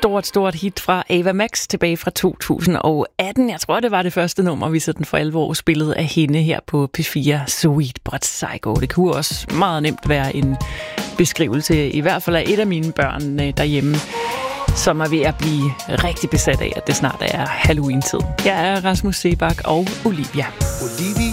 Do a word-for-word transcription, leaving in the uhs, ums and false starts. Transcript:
stort, stort hit fra Ava Max tilbage fra to tusind og atten. Jeg tror, det var det første nummer, vi sådan for alvor spillede af hende her på P fire. Sweet but Psycho. Det kunne også meget nemt være en beskrivelse, i hvert fald af et af mine børn derhjemme, som er ved at blive rigtig besat af, at det snart er Halloween-tid. Jeg er Rasmus Seebach og Olivia. Olivia,